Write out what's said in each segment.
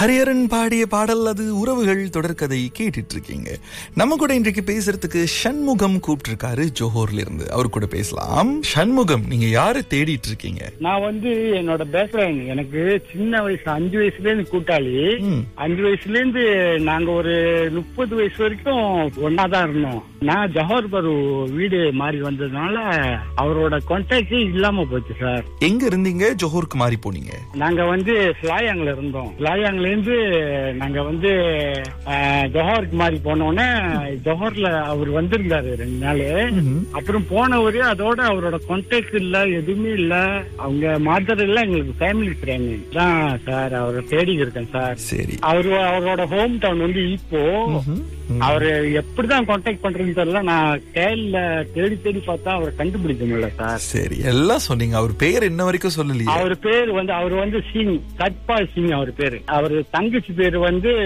ஹரியரன் பாடிய பாடல் அது உறவுகள் தொடர்கதை கேட்டுட்டு இருக்கீங்க. நம்ம கூட இன்றைக்கு பேசுறதுக்கு சண்முகம் கூப்பிட்டிருக்காரு ஜோஹர்ல இருந்து. அவர் கூட பேசலாம். சண்முகம், நீங்க யாரை தேடிட்டு இருக்கீங்க? நான் என்னோட பெஸ்ட் ஃப்ரெண்ட், எனக்கு சின்ன வயசு 5 வயசுல இருந்து கூட்டாளி. 5 வயசுல இருந்து நாங்க ஒரு 30 வயசு வரைக்கும் ஒன்னாதான் இருந்தோம். நான் ஜோஹர் பரு வீடு மாறி வந்ததுனால அவரோட கான்டாக்ட் இல்லாம போச்சு சார். எங்க இருந்தீங்க ஜோஹருக்கு மாறி போனீங்க? நாங்க ஸ்லாயாங்ல இருந்தோம். ஸ்லாயாங்ல இருந்து நாங்க ஜோஹருக்கு மாறி போனோன்னே ஜோஹர்ல அவர் வந்திருந்தாரு 2 நாள். அப்புறம் போனவரு அதோட அவரோட கான்டாக்ட் இல்ல, எதுவுமே இல்ல. அவங்க மாதர் இல்ல, எங்களுக்கு ஃபேமிலி ஃப்ரெண்ட் தான் சார். அவரை தேடி இருக்கேன் சார். சரி, அவரோட ஹோம் டவுன் இப்போ அவரு எப்படிதான் கான்டாக்ட் பண்றதுன்னு தெரியல. நான் கேள்ல தேடி தேடி பார்த்தா அவரை கண்டுபிடிக்க முடியல சார். சரி, எல்லாம் சொன்னீங்க. அவர் பேர் என்ன வரைக்கும் சொல்லலையே? அவர் பேர் அவர் சிங், சத்பால் சிங் அவர் பேரு. அவரு தங்கச்சி பேரு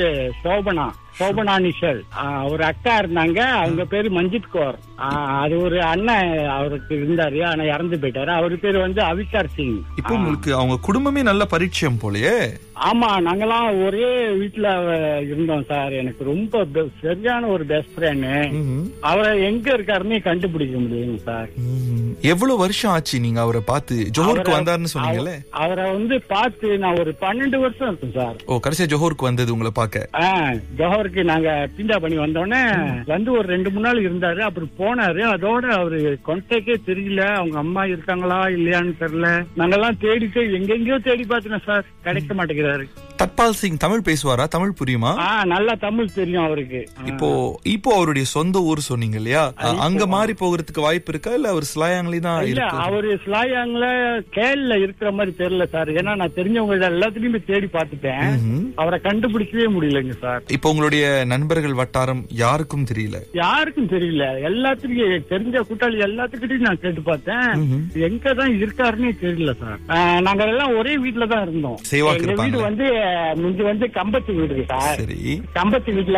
சோபனா நிஷல். ஒரு அக்கா இருந்தாங்க, அவங்க பேரு மஞ்சித் கௌர். அது ஒரு அண்ணன் அவருக்கு இருந்தாரு, ஆனா இறந்து போயிட்டாரு. அவரு பேரு அவிகார் சிங். இப்போ உங்களுக்கு அவங்க குடும்பமே நல்ல பரிச்சயம் போலயே? ஆமா, நாங்கெல்லாம் ஒரே வீட்டுல இருந்தோம் சார். எனக்கு ரொம்ப சரியான ஒரு பெஸ்ட் ஃப்ரெண்ட். அவரை எங்க இருக்காருன்னு கண்டுபிடிக்க முடியுங்க சார். எவ்வளவு வருஷம் ஆச்சு நீங்க அவரை பார்த்து? ஜோஹருக்கு வந்தாருன்னு சொன்னீங்களே. அவரை பார்த்து நான் ஒரு 12 வருஷம் இருக்கும் சார். ஓ, கடைசியா ஜோஹருக்கு வந்தது உங்களை பார்க்க? ஜோஹருக்கு நாங்க பிண்டா பண்ணி வந்தோடனே ஒரு 2-3 நாள் இருந்தாரு. அப்புறம் போனாரு. அதோட அவரு கான்டாக்டே தெரியல. அவங்க அம்மா இருக்காங்களா இல்லையான்னு தெரியல. நாங்கெல்லாம் தேடிட்டு எங்கெங்கயோ தேடி பார்த்தோம் சார், கிடைக்க மாட்டேங்குறாரு. தட்பால் சிங் தமிழ் பேசுவாரா? தமிழ் புரியுமா? நல்லா தமிழ் தெரியும் அவருக்கு. இப்போ அவருடைய சொந்த ஊர் சொன்னீங்க இல்லையா? அங்க மாறி போகிறதுக்கு வாய்ப்பு இருக்கா, இல்ல அவர் ஸ்லாயாங்ல தான்? இல்ல, அவரு ஸ்லாயாங்ல கேள்ல இருக்கிற மாதிரி தெரியல சார். ஏன்னா நான் தெரிஞ்சவங்க எல்லாத்துலயுமே தேடி பார்த்துட்டேன், அவரை கண்டுபிடிக்கவே முடியலங்க சார். இப்போ உங்களுடைய நண்பர்கள் வட்டாரம் யாருக்கும் தெரியல? யாருக்கும் தெரியல. எல்லாத்துக்கும் தெரிஞ்ச கூட்டாளி எல்லாத்துக்கிட்டையும் நான் கேட்டு பார்த்தேன், எங்கதான் இருக்காருன்னே தெரியல சார். நாங்க எல்லாம் ஒரே வீட்டுல தான் இருந்தோம். எங்க வீடு முந்தி கம்பத்தி வீடு சார். கம்பத்தி வீட்டுல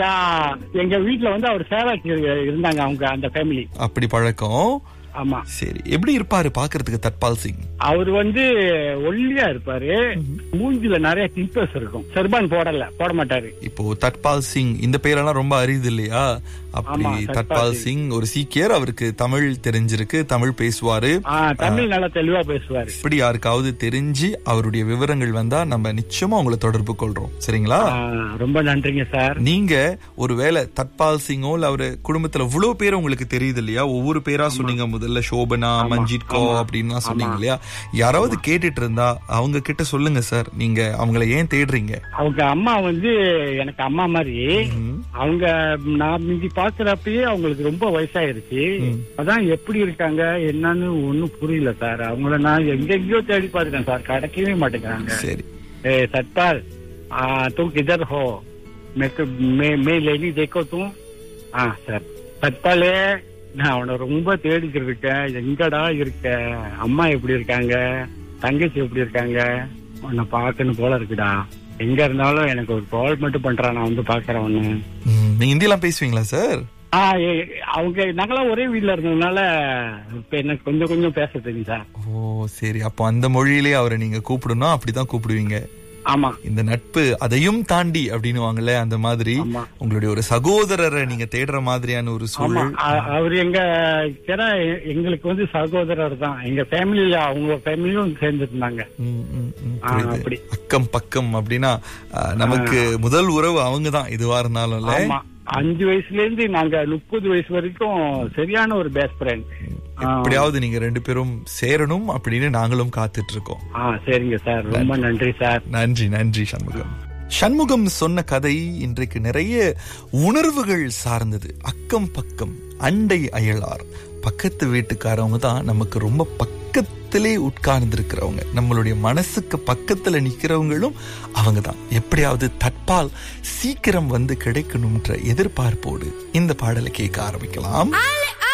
எங்க வீட்டுல அவர் சேவாக்கு இருந்தாங்க, அவங்க அந்த ஃபேமிலி. அப்படி பழக்கம்? ஆமா. சரி, எப்படி இருப்பாரு பாக்குறதுக்கு தட்பால் சிங்? அவர் ஒல்லியா இருப்பாரு, மூஞ்சில நிறைய பிம்பல்ஸ் இருக்கும். சர்பான் போட மாட்டாரு. இப்போ தட்பால் சிங் இந்த பேரெல்லாம் ரொம்ப அரிது இல்லையா? அப்படி தட்பால் சிங் ஒரு சீக்கியர், அவருக்கு தமிழ் தெரிஞ்சிருக்கு, தமிழ் பேசுவாரு, தமிழ் நல்லா தெளிவா பேசுவாரு. இப்படி யாருக்காவது தெரிஞ்சு அவருடைய விவரங்கள் வந்தா நம்ம நிச்சயமா உங்களை தொடர்பு கொள்றோம். சரிங்களா? ரொம்ப நன்றிங்க சார். நீங்க ஒருவேளை தட்பால் சிங்கோ இல்ல அவரு குடும்பத்துல இவ்வளவு பேர் உங்களுக்கு தெரியுது இல்லையா? ஒவ்வொரு பேரா சொன்னீங்க. முதல்ல சோபனா, மஞ்சித் கோ அப்படின்னு சொன்னீங்க இல்லையா? யாராவது கேட்டுட்டு இருந்தா அவங்க கிட்ட சொல்லுங்க சார், நீங்க அவங்கள ஏன் தேடுறீங்க? அவங்க அம்மா எனக்கு அம்மா மாதிரி. அவங்க நான் மிஞ்சி பாக்குறப்பயே அவங்களுக்கு ரொம்ப வயசாயிருச்சு. அதான் எப்படி இருக்காங்க என்னன்னு ஒண்ணும் புரியல சார். அவங்கள நான் எங்கெங்கயோ தேடி பார்த்துட்டேன் சார், கிடைக்கவே மாட்டேங்கிறாங்க. சரி, சட்பால் तुम किधर हो, मैं लेनी देखो तुम. சார் சட்பாலே, நான் அவனை ரொம்ப தேடிக்கிட்டு இருக்கேன். எங்கடா இருக்க? அம்மா எப்படி இருக்காங்க, தங்கச்சி எப்படி இருக்காங்க, உன்னை பாக்கணும் போல இருக்குடா. எங்க இருந்தாலும் எனக்கு ஒரு கால் மட்டும் பண்றான், நான் பாக்குறேன் ஒண்ணு. நீங்க ஹிந்திலாம் பேசுவீங்களா சார்? அவங்க நாங்களாம் ஒரே வீட்டுல இருந்ததுனால இப்ப எனக்கு கொஞ்சம் கொஞ்சம் பேச தெரியும் சார். ஓ சரி, அப்போ அந்த மொழியிலே அவரை நீங்க கூப்பிடணும், அப்படிதான் கூப்பிடுவீங்க? ஆமா. இந்த நட்பு அதையும் தாண்டி அப்படின்னு வாங்கல, அந்த மாதிரி உங்களுடைய ஒரு சகோதரரை நீங்க தேடுற மாதிரியான ஒரு சூழல். அவர் எங்களுக்கு சகோதரர் தான். எங்க ஃபேமிலியில அவங்க ஃபேமிலியும் சேர்ந்து இருந்தாங்க. அக்கம் பக்கம் அப்படின்னா நமக்கு முதல் உறவு அவங்கதான் எதுவா இருந்தாலும். 5 வயசுல இருந்து நாங்க 30 வயசு வரைக்கும் சரியான ஒரு பெஸ்ட் ஃப்ரெண்ட். எப்படியாவது நீங்க 2 பேரும் சேரணும் அப்படின்னு நாங்களும் காத்துட்டு இருக்கோம். சரிங்க சார், ரொம்ப நன்றி சார். நன்றி சண்முகம். சண்முகம் சொன்ன கதை இன்றைக்கு நிறைய உணர்வுகள் சார்ந்தது. அக்கம் பக்கம், அண்டை அயலார், பக்கத்து வீட்டுக்காரவங்க தான் நமக்கு ரொம்ப பக்கத்திலே உட்கார்ந்து இருக்கிறவங்க. நம்மளுடைய மனசுக்கு பக்கத்துல நிக்கிறவங்களும் அவங்க தான். எப்படியாவது தட்பால் சீக்கிரம் கிடைக்கணும்ன்ற எதிர்பார்ப்போடு இந்த பாடலை கேட்க ஆரம்பிக்கலாம்.